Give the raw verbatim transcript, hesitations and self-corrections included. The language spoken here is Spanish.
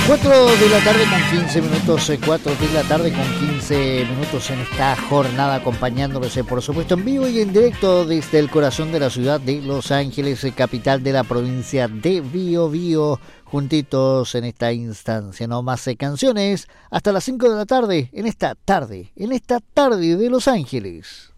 cuatro de la tarde con quince minutos, cuatro de la tarde con quince minutos en esta jornada, acompañándoles por supuesto en vivo y en directo desde el corazón de la ciudad de Los Ángeles, capital de la provincia de Biobío, juntitos en esta instancia. No más canciones hasta las cinco de la tarde, en esta tarde, en esta tarde de Los Ángeles.